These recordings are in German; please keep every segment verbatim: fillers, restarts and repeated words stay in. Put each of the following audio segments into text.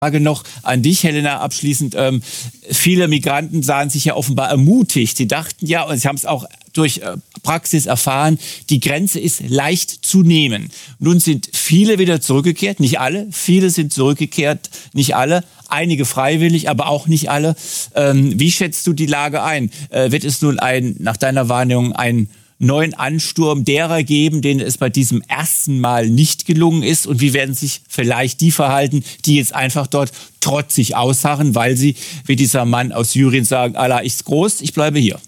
Frage noch an dich, Helena, abschließend. Ähm, viele Migranten sahen sich ja offenbar ermutigt. Sie dachten ja, und sie haben es auch durch äh, Praxis erfahren, die Grenze ist leicht zu nehmen. Nun sind viele wieder zurückgekehrt, nicht alle. Viele sind zurückgekehrt, nicht alle. Einige freiwillig, aber auch nicht alle. Ähm, wie schätzt du die Lage ein? Äh, wird es nun ein, nach deiner Wahrnehmung ein neuen Ansturm derer geben, denen es bei diesem ersten Mal nicht gelungen ist? Und wie werden sich vielleicht die verhalten, die jetzt einfach dort trotzig ausharren, weil sie, wie dieser Mann aus Syrien, sagen, Allah ist groß, ich bleibe hier?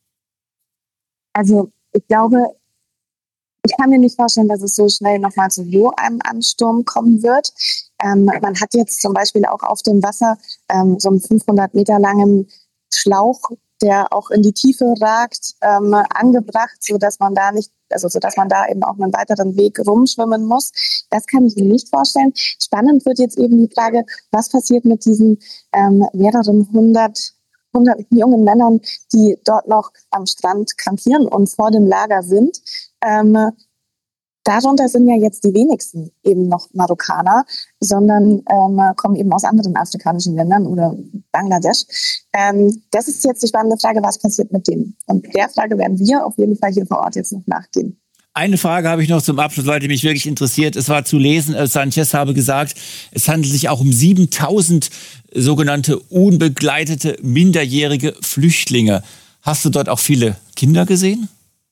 Also ich glaube, ich kann mir nicht vorstellen, dass es so schnell nochmal zu so einem Ansturm kommen wird. Ähm, man hat jetzt zum Beispiel auch auf dem Wasser ähm, so einen fünfhundert Meter langen Schlauch, der auch in die Tiefe ragt, ähm, angebracht, so dass man da nicht, also so dass man da eben auch einen weiteren Weg rumschwimmen muss. Das kann ich mir nicht vorstellen. Spannend wird jetzt eben die Frage, was passiert mit diesen ähm, mehreren hundert, hundert jungen Männern, die dort noch am Strand kampieren und vor dem Lager sind. Ähm, Darunter sind ja jetzt die wenigsten eben noch Marokkaner, sondern ähm, kommen eben aus anderen afrikanischen Ländern oder Bangladesch. Ähm, das ist jetzt die spannende Frage, was passiert mit denen? Und der Frage werden wir auf jeden Fall hier vor Ort jetzt noch nachgehen. Eine Frage habe ich noch zum Abschluss, weil die mich wirklich interessiert. Es war zu lesen, äh, Sanchez habe gesagt, es handelt sich auch um siebentausend sogenannte unbegleitete minderjährige Flüchtlinge. Hast du dort auch viele Kinder gesehen?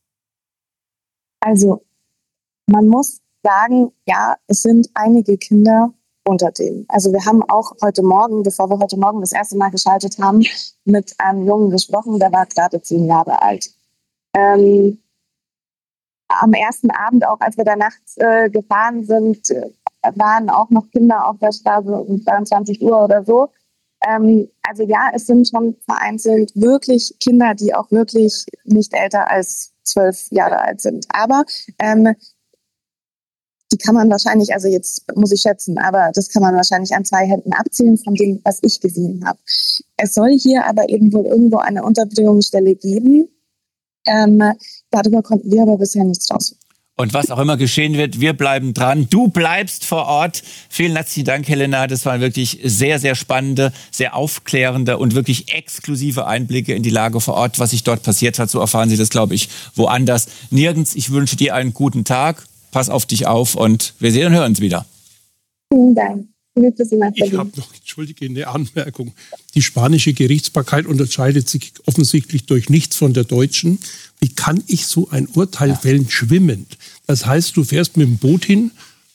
Also man muss sagen, ja, es sind einige Kinder unter denen. Also wir haben auch heute Morgen, bevor wir heute Morgen das erste Mal geschaltet haben, mit einem Jungen gesprochen, der war gerade zehn Jahre alt. Ähm, am ersten Abend, auch als wir da nachts äh, gefahren sind, äh, waren auch noch Kinder auf der Straße um zweiundzwanzig Uhr oder so. Ähm, also ja, es sind schon vereinzelt wirklich Kinder, die auch wirklich nicht älter als zwölf Jahre alt sind. Aber ähm, die kann man wahrscheinlich, also jetzt muss ich schätzen, aber das kann man wahrscheinlich an zwei Händen abzählen von dem, was ich gesehen habe. Es soll hier aber eben wohl irgendwo eine Unterbringungsstelle geben. Ähm, darüber konnten wir aber bisher nichts raus. Und was auch immer geschehen wird, wir bleiben dran. Du bleibst vor Ort. Vielen herzlichen Dank, Helena. Das waren wirklich sehr, sehr spannende, sehr aufklärende und wirklich exklusive Einblicke in die Lage vor Ort. Was sich dort passiert hat, so erfahren Sie das, glaube ich, woanders nirgends. Ich wünsche dir einen guten Tag. Pass auf dich auf und wir sehen und hören uns wieder. Vielen Dank. Ich habe noch, entschuldige, eine Anmerkung. Die spanische Gerichtsbarkeit unterscheidet sich offensichtlich durch nichts von der deutschen. Wie kann ich so ein Urteil ja. fällen schwimmend? Das heißt, du fährst mit dem Boot hin,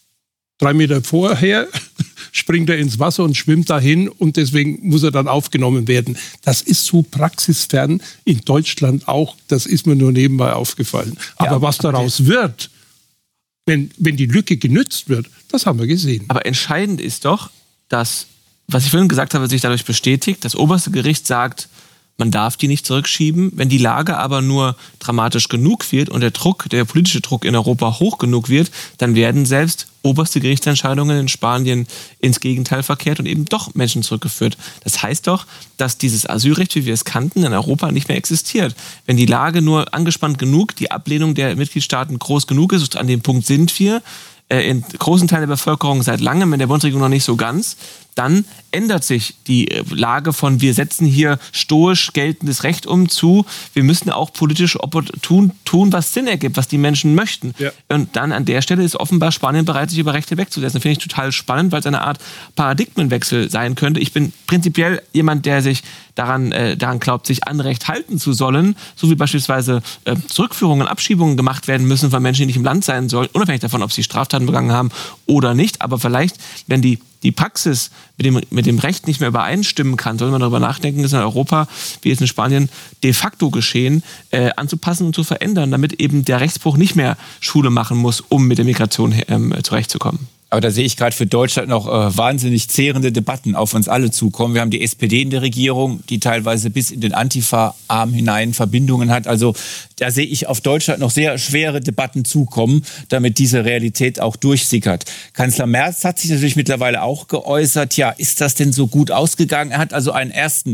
drei Meter vorher springt er ins Wasser und schwimmt dahin und deswegen muss er dann aufgenommen werden. Das ist so praxisfern in Deutschland auch. Das ist mir nur nebenbei aufgefallen. Aber ja, was daraus okay. wird, Wenn, wenn die Lücke genützt wird, das haben wir gesehen. Aber entscheidend ist doch, dass, was ich vorhin gesagt habe, sich dadurch bestätigt, das oberste Gericht sagt, man darf die nicht zurückschieben. Wenn die Lage aber nur dramatisch genug wird und der Druck, der politische Druck in Europa hoch genug wird, dann werden selbst oberste Gerichtsentscheidungen in Spanien ins Gegenteil verkehrt und eben doch Menschen zurückgeführt. Das heißt doch, dass dieses Asylrecht, wie wir es kannten, in Europa nicht mehr existiert. Wenn die Lage nur angespannt genug, die Ablehnung der Mitgliedstaaten groß genug ist, an dem Punkt sind wir, in großen Teilen der Bevölkerung seit langem, in der Bundesregierung noch nicht so ganz, dann ändert sich die Lage von wir setzen hier stoisch geltendes Recht um zu, wir müssen auch politisch tun, tun, was Sinn ergibt, was die Menschen möchten. Ja. Und dann an der Stelle ist offenbar Spanien bereit, sich über Rechte wegzusetzen. Finde ich total spannend, weil es eine Art Paradigmenwechsel sein könnte. Ich bin prinzipiell jemand, der sich daran, äh, daran glaubt, sich an Recht halten zu sollen, so wie beispielsweise äh, Zurückführungen, Abschiebungen gemacht werden müssen von Menschen, die nicht im Land sein sollen, unabhängig davon, ob sie Straftaten begangen haben oder nicht. Aber vielleicht, wenn die die Praxis mit dem, mit dem Recht nicht mehr übereinstimmen kann, soll man darüber nachdenken, das in Europa, wie es in Spanien de facto geschehen, äh, anzupassen und zu verändern, damit eben der Rechtsbruch nicht mehr Schule machen muss, um mit der Migration ähm, zurechtzukommen. Aber da sehe ich gerade für Deutschland noch äh, wahnsinnig zehrende Debatten auf uns alle zukommen. Wir haben die S P D in der Regierung, die teilweise bis in den Antifa-Arm hinein Verbindungen hat. Also da sehe ich auf Deutschland noch sehr schwere Debatten zukommen, damit diese Realität auch durchsickert. Kanzler Merz hat sich natürlich mittlerweile auch geäußert. Ja, ist das denn so gut ausgegangen? Er hat also einen ersten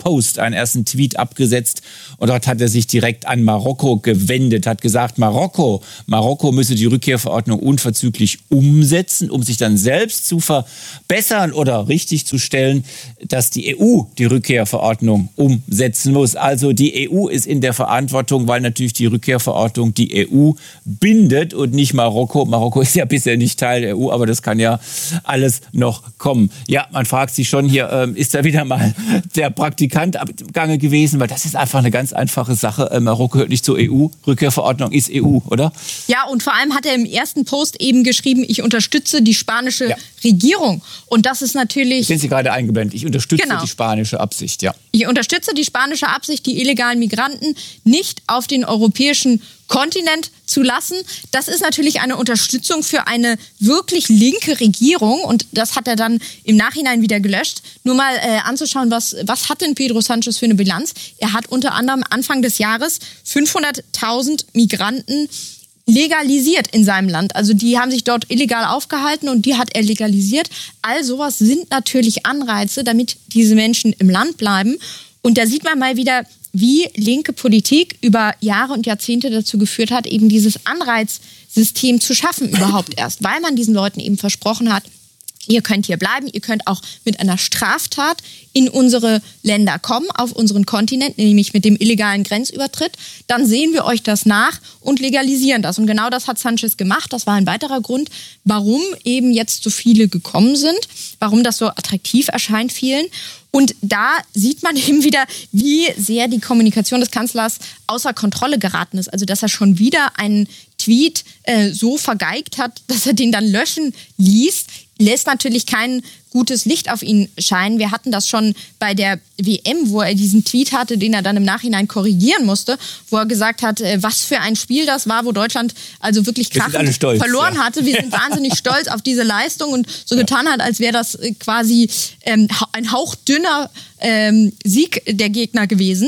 Post einen ersten Tweet abgesetzt und dort hat er sich direkt an Marokko gewendet, hat gesagt, Marokko, Marokko müsse die Rückkehrverordnung unverzüglich umsetzen, um sich dann selbst zu verbessern oder richtig zu stellen, dass die E U die Rückkehrverordnung umsetzen muss. Also die E U ist in der Verantwortung, weil natürlich die Rückkehrverordnung die E U bindet und nicht Marokko. Marokko ist ja bisher nicht Teil der E U, aber das kann ja alles noch kommen. Ja, man fragt sich schon hier, ähm, ist da wieder mal der Praktikant abgegangen gewesen, weil das ist einfach eine ganz einfache Sache. Äh, Marokko gehört nicht zur E U, Rückkehrverordnung ist E U, oder? Ja, und vor allem hat er im ersten Post eben geschrieben, ich unterstütze die spanische ja. Regierung. Und das ist natürlich... Sind Sie gerade eingeblendet? Ich unterstütze genau. die spanische Absicht, ja. Ich unterstütze die spanische Absicht, die illegalen Migranten nicht auf den europäischen Kontinent zu lassen. Das ist natürlich eine Unterstützung für eine wirklich linke Regierung und das hat er dann im Nachhinein wieder gelöscht. Nur mal äh, anzuschauen, was, was hat denn Pedro Sánchez für eine Bilanz? Er hat unter anderem Anfang des Jahres fünfhunderttausend Migranten legalisiert in seinem Land. Also die haben sich dort illegal aufgehalten und die hat er legalisiert. All sowas sind natürlich Anreize, damit diese Menschen im Land bleiben. Und da sieht man mal wieder, wie linke Politik über Jahre und Jahrzehnte dazu geführt hat, eben dieses Anreizsystem zu schaffen überhaupt erst, weil man diesen Leuten eben versprochen hat, ihr könnt hier bleiben, ihr könnt auch mit einer Straftat in unsere Länder kommen, auf unseren Kontinent, nämlich mit dem illegalen Grenzübertritt. Dann sehen wir euch das nach und legalisieren das. Und genau das hat Sánchez gemacht. Das war ein weiterer Grund, warum eben jetzt so viele gekommen sind, warum das so attraktiv erscheint vielen. Und da sieht man eben wieder, wie sehr die Kommunikation des Kanzlers außer Kontrolle geraten ist. Also dass er schon wieder einen Tweet äh, so vergeigt hat, dass er den dann löschen ließ, lässt natürlich kein gutes Licht auf ihn scheinen. Wir hatten das schon bei der W M, wo er diesen Tweet hatte, den er dann im Nachhinein korrigieren musste, wo er gesagt hat, was für ein Spiel das war, wo Deutschland also wirklich krachend stolz, verloren ja. hatte. Wir sind wahnsinnig stolz auf diese Leistung und so getan hat, als wäre das quasi ähm, ein hauchdünner ähm, Sieg der Gegner gewesen.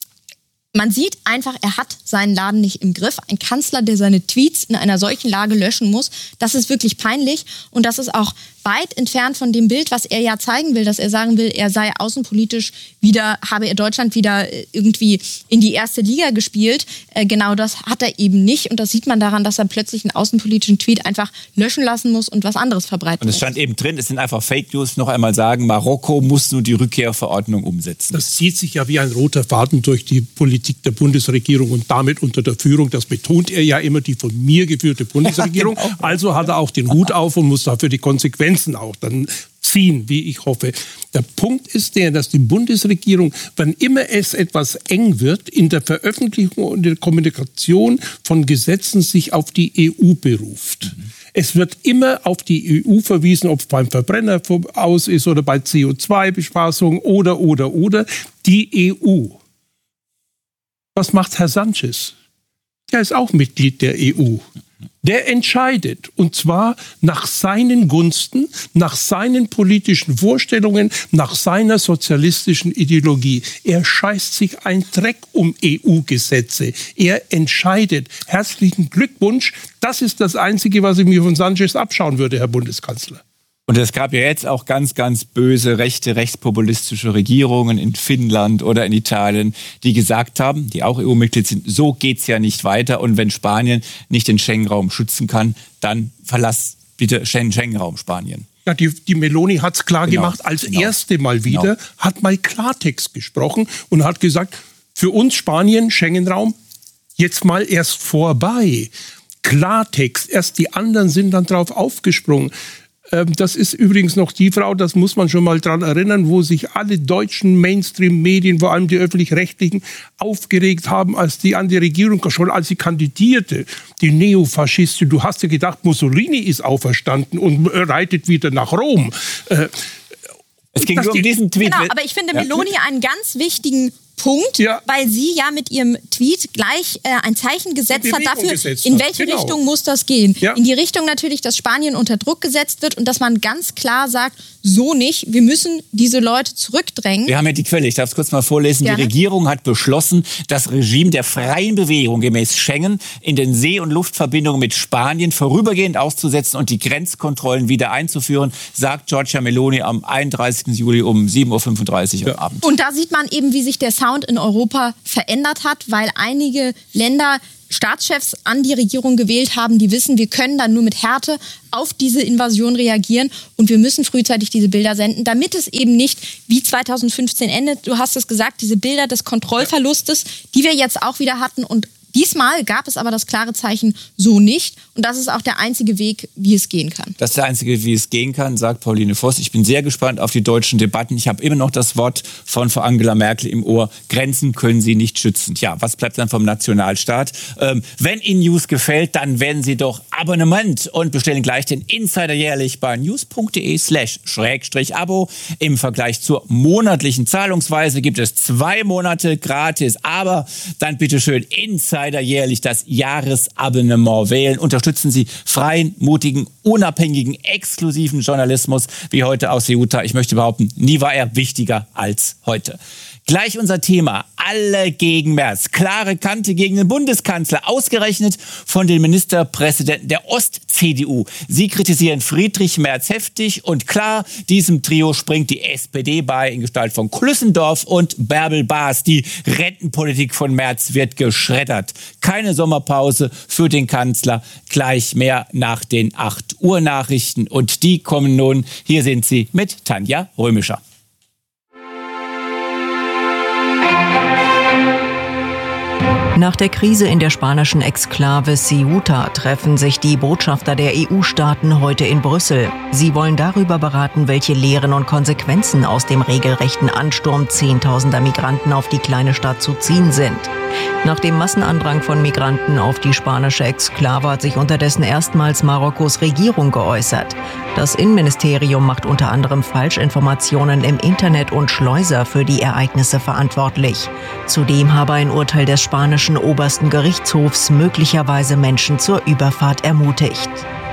Man sieht einfach, er hat seinen Laden nicht im Griff. Ein Kanzler, der seine Tweets in einer solchen Lage löschen muss, das ist wirklich peinlich. Und das ist auch weit entfernt von dem Bild, was er ja zeigen will, dass er sagen will, er sei außenpolitisch wieder, habe er Deutschland wieder irgendwie in die erste Liga gespielt. Äh, genau das hat er eben nicht. Und das sieht man daran, dass er plötzlich einen außenpolitischen Tweet einfach löschen lassen muss und was anderes verbreiten muss. Und es stand eben drin, es sind einfach Fake News, noch einmal sagen, Marokko muss nur die Rückkehrverordnung umsetzen. Das zieht sich ja wie ein roter Faden durch die Politik der Bundesregierung und damit unter der Führung, das betont er ja immer, die von mir geführte Bundesregierung. Ja, genau. Also hat er auch den Hut auf und muss dafür die Konsequenzen auch dann ziehen, wie ich hoffe. Der Punkt ist der, dass die Bundesregierung, wann immer es etwas eng wird, in der Veröffentlichung und der Kommunikation von Gesetzen sich auf die E U beruft. Mhm. Es wird immer auf die E U verwiesen, ob es beim Verbrenner aus ist oder bei C O zwei Bespaßung oder, oder, oder. Die E U. Was macht Herr Sánchez? Der ist auch Mitglied der E U. Der entscheidet, und zwar nach seinen Gunsten, nach seinen politischen Vorstellungen, nach seiner sozialistischen Ideologie. Er scheißt sich ein Dreck um E U-Gesetze. Er entscheidet. Herzlichen Glückwunsch. Das ist das Einzige, was ich mir von Sánchez abschauen würde, Herr Bundeskanzler. Und es gab ja jetzt auch ganz, ganz böse rechte, rechtspopulistische Regierungen in Finnland oder in Italien, die gesagt haben, die auch E U-Mitglied sind, so geht's ja nicht weiter. Und wenn Spanien nicht den Schengen-Raum schützen kann, dann verlasst bitte Schengen-Raum Spanien. Ja, die, die Meloni hat es klar genau, gemacht, als genau, erste Mal wieder, genau. hat mal Klartext gesprochen und hat gesagt, für uns Spanien, Schengen-Raum, jetzt mal erst vorbei. Klartext, erst die anderen sind dann drauf aufgesprungen. Das ist übrigens noch die Frau, das muss man schon mal dran erinnern, wo sich alle deutschen Mainstream-Medien, vor allem die öffentlich-rechtlichen, aufgeregt haben, als die an die Regierung, schon als sie kandidierte, die Neofaschistin. Du hast ja gedacht, Mussolini ist auferstanden und reitet wieder nach Rom. Es ging nur um diesen Tweet. Genau, aber ich finde Meloni einen ganz wichtigen Punkt, ja. weil sie ja mit ihrem Tweet gleich äh, ein Zeichen gesetzt hat dafür, gesetzt in hat. welche Genau. Richtung muss das gehen. Ja. In die Richtung natürlich, dass Spanien unter Druck gesetzt wird und dass man ganz klar sagt, so nicht, wir müssen diese Leute zurückdrängen. Wir haben ja die Quelle, ich darf es kurz mal vorlesen. Gerne. Die Regierung hat beschlossen, das Regime der freien Bewegung gemäß Schengen in den See- und Luftverbindungen mit Spanien vorübergehend auszusetzen und die Grenzkontrollen wieder einzuführen, sagt Giorgia Meloni am einunddreißigsten Juli um sieben Uhr fünfunddreißig Ja. am Abend. Und da sieht man eben, wie sich der Sound in Europa verändert hat, weil einige Länder Staatschefs an die Regierung gewählt haben, die wissen, wir können dann nur mit Härte auf diese Invasion reagieren und wir müssen frühzeitig diese Bilder senden, damit es eben nicht wie zweitausendfünfzehn endet. Du hast es gesagt, diese Bilder des Kontrollverlustes, die wir jetzt auch wieder hatten und diesmal gab es aber das klare Zeichen so nicht. Und das ist auch der einzige Weg, wie es gehen kann. Das ist der einzige, wie es gehen kann, sagt Pauline Voss. Ich bin sehr gespannt auf die deutschen Debatten. Ich habe immer noch das Wort von Frau Angela Merkel im Ohr. Grenzen können Sie nicht schützen. Tja, was bleibt dann vom Nationalstaat? Ähm, wenn Ihnen News gefällt, dann werden Sie doch Abonnement und bestellen gleich den Insider jährlich bei news.de slash schrägstrich Abo. Im Vergleich zur monatlichen Zahlungsweise gibt es zwei Monate gratis. Aber dann bitteschön Insider jährlich das Jahresabonnement wählen. Unterstützen Sie freien, mutigen, unabhängigen, exklusiven Journalismus wie heute aus Ceuta. Ich möchte behaupten, nie war er wichtiger als heute. Gleich unser Thema. Alle gegen Merz. Klare Kante gegen den Bundeskanzler. Ausgerechnet von den Ministerpräsidenten der Ost-C D U. Sie kritisieren Friedrich Merz heftig und klar, diesem Trio springt die S P D bei in Gestalt von Klüssendorf und Bärbel Baas. Die Rentenpolitik von Merz wird geschreddert. Keine Sommerpause für den Kanzler. Gleich mehr nach den acht Uhr Nachrichten. Und die kommen nun. Hier sind sie mit Tanja Römischer. Nach der Krise in der spanischen Exklave Ceuta treffen sich die Botschafter der E U-Staaten heute in Brüssel. Sie wollen darüber beraten, welche Lehren und Konsequenzen aus dem regelrechten Ansturm zehntausender Migranten auf die kleine Stadt zu ziehen sind. Nach dem Massenandrang von Migranten auf die spanische Exklave hat sich unterdessen erstmals Marokkos Regierung geäußert. Das Innenministerium macht unter anderem Falschinformationen im Internet und Schleuser für die Ereignisse verantwortlich. Zudem habe ein Urteil des spanischen obersten Gerichtshofs möglicherweise Menschen zur Überfahrt ermutigt.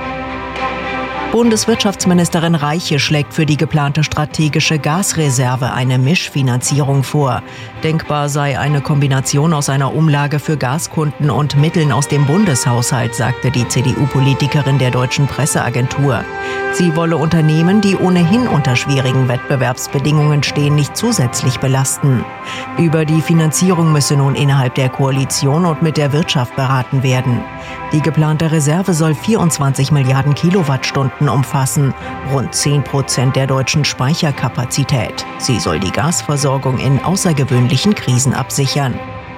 Bundeswirtschaftsministerin Reiche schlägt für die geplante strategische Gasreserve eine Mischfinanzierung vor. Denkbar sei eine Kombination aus einer Umlage für Gaskunden und Mitteln aus dem Bundeshaushalt, sagte die C D U-Politikerin der Deutschen Presseagentur. Sie wolle Unternehmen, die ohnehin unter schwierigen Wettbewerbsbedingungen stehen, nicht zusätzlich belasten. Über die Finanzierung müsse nun innerhalb der Koalition und mit der Wirtschaft beraten werden. Die geplante Reserve soll vierundzwanzig Milliarden Kilowattstunden umfassen, rund zehn Prozent der deutschen Speicherkapazität. Sie soll die Gasversorgung in außergewöhnlichen Krisen absichern.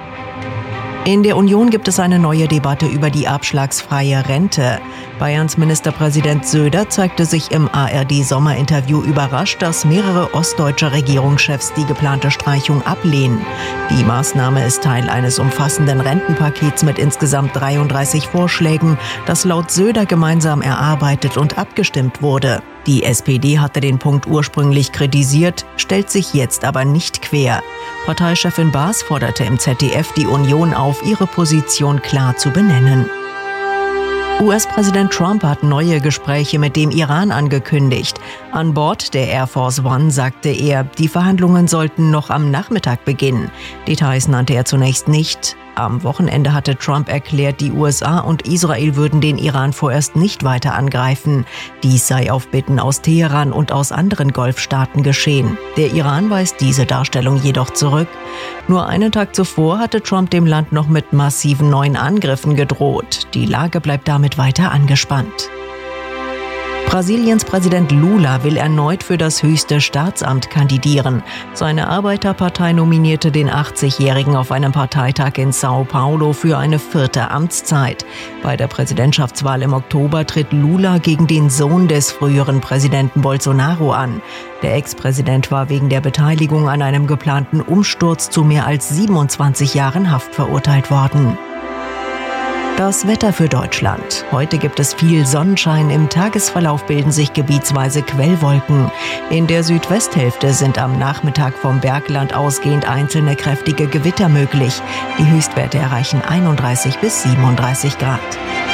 In der Union gibt es eine neue Debatte über die abschlagsfreie Rente. Bayerns Ministerpräsident Söder zeigte sich im A R D-Sommerinterview überrascht, dass mehrere ostdeutsche Regierungschefs die geplante Streichung ablehnen. Die Maßnahme ist Teil eines umfassenden Rentenpakets mit insgesamt dreiunddreißig Vorschlägen, das laut Söder gemeinsam erarbeitet und abgestimmt wurde. Die S P D hatte den Punkt ursprünglich kritisiert, stellt sich jetzt aber nicht quer. Parteichefin Baas forderte im Z D F die Union auf, ihre Position klar zu benennen. U S-Präsident Trump hat neue Gespräche mit dem Iran angekündigt. An Bord der Air Force One sagte er, die Verhandlungen sollten noch am Nachmittag beginnen. Details nannte er zunächst nicht. Am Wochenende hatte Trump erklärt, die U S A und Israel würden den Iran vorerst nicht weiter angreifen. Dies sei auf Bitten aus Teheran und aus anderen Golfstaaten geschehen. Der Iran weist diese Darstellung jedoch zurück. Nur einen Tag zuvor hatte Trump dem Land noch mit massiven neuen Angriffen gedroht. Die Lage bleibt damit weiter angespannt. Brasiliens Präsident Lula will erneut für das höchste Staatsamt kandidieren. Seine Arbeiterpartei nominierte den achtzigjährigen auf einem Parteitag in Sao Paulo für eine vierte Amtszeit. Bei der Präsidentschaftswahl im Oktober tritt Lula gegen den Sohn des früheren Präsidenten Bolsonaro an. Der Ex-Präsident war wegen der Beteiligung an einem geplanten Umsturz zu mehr als siebenundzwanzig Jahren Haft verurteilt worden. Das Wetter für Deutschland. Heute gibt es viel Sonnenschein. Im Tagesverlauf bilden sich gebietsweise Quellwolken. In der Südwesthälfte sind am Nachmittag vom Bergland ausgehend einzelne kräftige Gewitter möglich. Die Höchstwerte erreichen einunddreißig bis siebenunddreißig Grad.